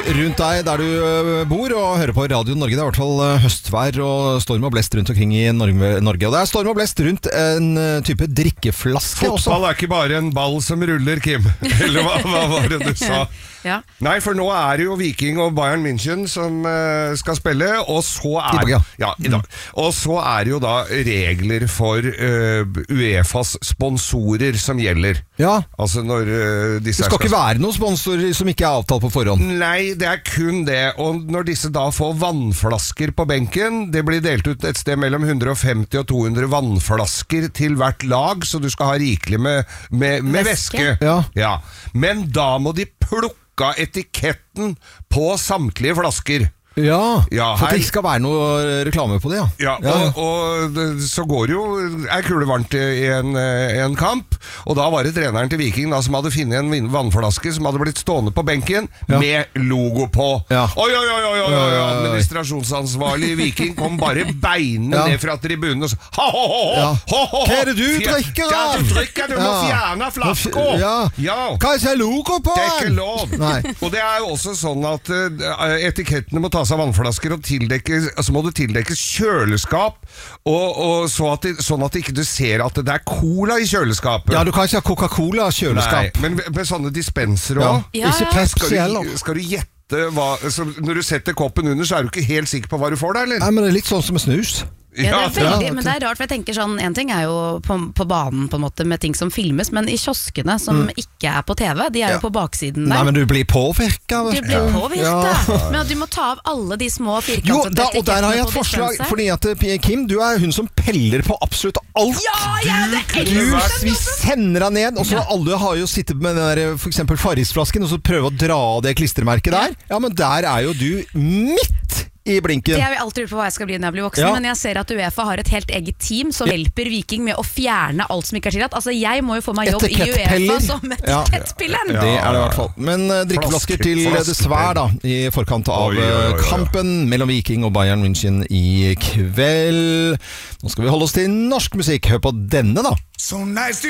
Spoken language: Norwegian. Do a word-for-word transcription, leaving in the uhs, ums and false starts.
rundt deg der du bor og hører på Radio Norge. Det er i hvert fall høstvær og storm og blest rundt omkring i Norge. Og det er storm og blest rundt en type drikkeflaske også. Fotball er ikke bare en ball som ruller, Kim. Eller hva, hva var det du sa? Ja. Nei, for nå er det jo Viking og Bayern München som uh, skal spille, og så er, I dag, ja. Ja, i dag. Og så er det jo da regler for uh, UEFAs sponsorer som gjelder. Ja. Altså når uh, disse Det skal ikke være noen sponsorer som ikke er avtalt på forhånd. Nei, det er kun det. Og når disse da får vannflasker på benken, det blir delt ut et sted mellom hundre og femti og to hundre vannflasker til hvert lag, så du skal ha rikelig med, med, med væske. Væske. Ja. Ja. Men da må de plukke av etiketten på samtlige flasker. Ja, Ja, for at hei. det ikke skal være noe reklame på det, ja. Ja, Ja. og, og det- så går det jo er kulevarmt i en, en kamp, og da var det treneren til Viking da, som hadde funnet en vin- vannflaske som hadde blitt stående på benken Ja. med logo på. Ja. Oi, oi, oi, oi, oi, oi, Oi, oi, oi. administrasjonsansvarlig i Viking kom bare beinene Ja. ned fra tribunen og sa ha, ha, ha, ha, Ja. ha, ha, ha. Hva er det du Fjer- drikker Ja, av? du drikker, du må Ja. fjerne flaska. Ja. Ja. Hva er det logo på? Det er ikke lov. Nei. Og det er jo også sånn at uh, etikettene må tas av vannflasker, og tildekkes, altså må det tildekkes kjøleskap, og, og så at det, sånn at ikke du ser at det er cola i kjøleskapet. Ja, du kan ikke ha Coca-Cola Nei, kjøleskap. men med sånne dispenser Ja. også. Ja, Ikke ja. Pepsi Skal heller. du, skal du gjette hva, så når du setter koppen under, så er du ikke helt sikker på hva du får der, eller? Nei, men det er litt sånn som med snus. Ja, det er veldig, ja. men det er rart, for jeg tenker sånn, en ting er jo på, på banen på en måte med ting som filmes, men i kioskene som ikke er på T V, de er Ja. jo på baksiden Nei, der. men du blir påvirka. Du blir påvirket, Ja. men at du må ta av alle de små Jo, firkantede da, og der har jeg et etikettene på forslag. dispenser. Fordi at eh, Kim, du er hun som peller på absolutt alt. Ja, ja, det Du, elsker vi sender deg ned, og så alle har jo sittet med den der, for eksempel Farris-flasken, og så prøve å dra av det klistremerket der. Ja, men der er jo du midt i blinken. Det jeg vil alltid lure på hva jeg skal bli når jeg blir voksen, Ja. men jeg ser at UEFA har et helt eget team som hjelper Viking med å fjerne alt som ikke er tillatt. Altså, jeg må jo få meg jobb i Etikettpeller. UEFA som Ja. etikettpillen. Det er det i hvert fall. Men uh, drikkeflasker Flaske- til flaske- dessverre da, i forkant av Oi, oi, oi, oi. eh, kampen mellom Viking og Bayern München i kveld. Nå skal vi holde oss til norsk musikk. Hør på denne da. So nice to